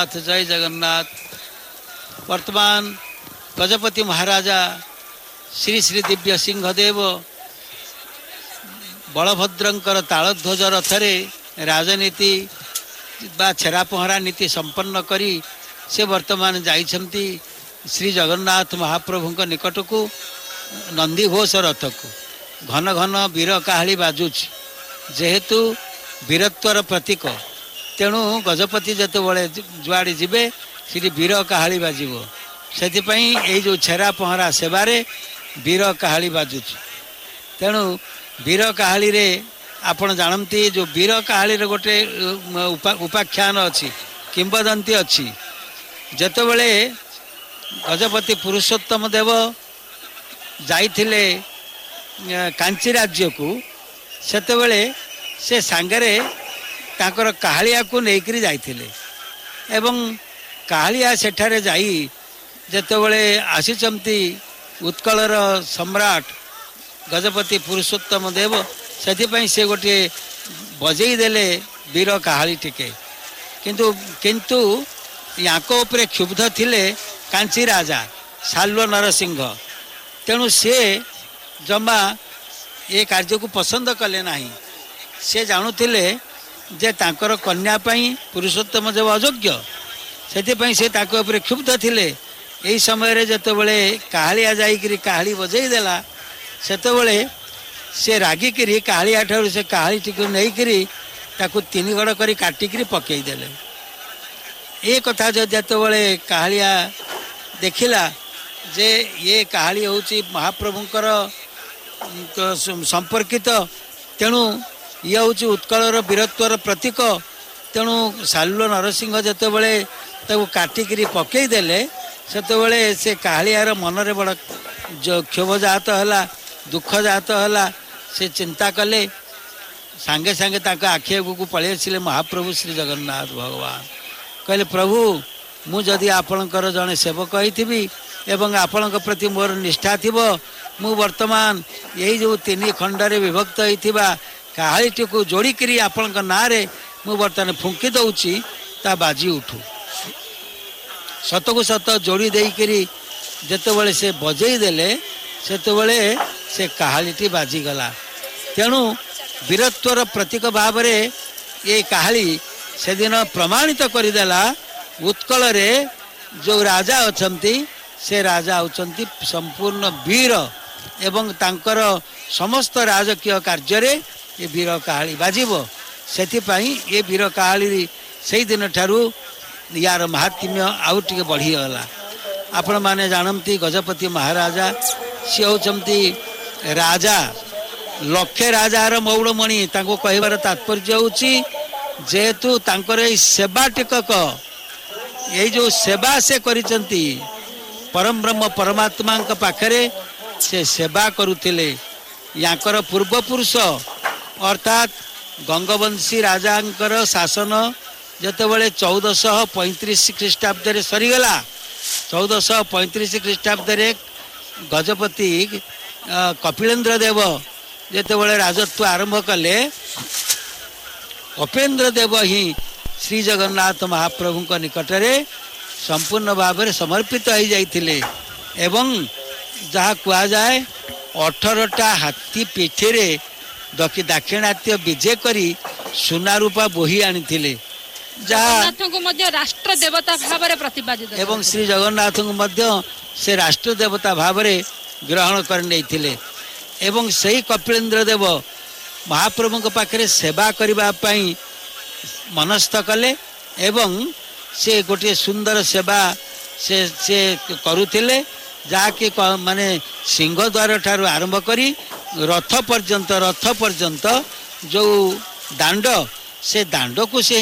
जय जगन्नाथ। वर्तमान गजपति महाराजा श्री श्री दिव्य सिंहदेव बलभद्रंकर तालध्वज रथरे राजनीति बा छेरा पहरा नीति संपन्न करी से वर्तमान जाइछंती श्री जगन्नाथ महाप्रभु निकट को नंदी घोष रथ को घन घन वीर काहली बाजुच जेहेतु वीरत्वर प्रतीक तेणु गजपति जिते जुआड़ी जीवे से वीर काहली बाजिब से जो छेरा पहरा सेवारे वीर काहली बाजुच तेणु वीर काहली रे आपण जानती जो वीर काहली रे गोटे उपाख्यान अच्छी किंबदंती अच्छी जेते बेले गजपति पुरुषोत्तम देव जाइथिले कांची राज्य को सेते बेले से सांगरे ताकर काहलिया को लेकर जाइथिले एवं काहलिया सेठारे जाई जेतेबेले आसीचंती उत्कलर सम्राट गजपति पुरुषोत्तम देव से से गोटे बजई देले वीर काहली टिके किंतु किंतु याको उपरे क्षुब्ध थिले कांची राजा साल्व नरसिंह तेणु से जमा ये कार्य को पसंद कले नाही से जानुथिले जे तांकर कन्या पई पुरुषोत्तम देव अयोग्य से ताको उपरे क्षुब्ध थिले यही समय रे जतबेले काहलिया जाइकरी काहली बजई देला सेतबेले से रागिकरी काहलिया ठारू से काहली टिको नेइकरी ताको तीन गड़ करी काटिकरी पकई देले ये कथा जो जतबेले काहलिया देखिला जे ये काहली होची महाप्रभुंकर संपर्कित तेणु ये हूँ उत्कलर वीरत्वर प्रतीक तेणु साल्व नरसिंह जितेबले काटिकी पकई देले सेतेबले से काहलियार मनरे बड़ जो क्षोभ जात है दुख जात है से चिंता कले सांगे सांगे आखि आगू पलि आसिले महाप्रभु श्री जगन्नाथ भगवान कहले प्रभु मु जदि आपणकर जड़े सेवक होइथिबी एवं आपणक प्रति मोर निष्ठा थिबो मु वर्तमान यही जो तीन खंडरे विभक्त होइथिबा काहलीटी को जोड़िकी आपण ना रे मु बर्तमान फुंकी दौची ता बाजी उठू सत को सत जोड़ी देकरी जितेबले से बजई देले सेतेबले से काहलीटी बाजीगला तेणु वीरत्वर प्रतीक भाव में ये काहली से दिन प्रमाणित करदेला उत्कल रे जो राजा अछंती से राजा होचंती संपूर्ण वीर एवं तांकर समस्त राजकीय कार्य ये वीर काहली बाजिब से ये वीर काहली से दिन ठारू यार महात्म्य आउ टे बढ़ीगला आपण मैंने जानती गजपति महाराजा सी होचंती राजा लक्षे राजार मौड़मणि कहबार तात्पर्य होची जेहेतु तांकर सेवा टिकक ये जो सेवा से करिसंती परम ब्रह्म परमात्मा पाखरे से सेवा करुथिले याकर पूर्वपुरुष अर्थात गंगवंशी राजांकर शासन जितेबले 1435 ख्रीष्टाब्द सरीगला 1435 ख्रीष्टाब्द गजपति कपिलेन्द्र देव जितेबले राजत्व आरंभ कले कपिलेन्द्र देव ही श्री जगन्नाथ महाप्रभु निकट में संपूर्ण भाव में समर्पित हो जाइथिले एवं जहाँ कह जाए 18टा हाथी पिठे दाक्षिणात्य विजय करी सुना रूपा बोही आनी राष्ट्र देवता भाव में प्रतिपादित एवं श्री जगन्नाथ को से राष्ट्र देवता भाव में ग्रहण कर एवं सही कपिलेन्द्र देव महाप्रभु पाखे सेवा करने मनस्थ कले एवं से गोटे सुंदर सेवा से करुथिले जाकि माने सिंहद्वार ठारू आरंभ करी रथ पर्यंत जो दांड से दांड को से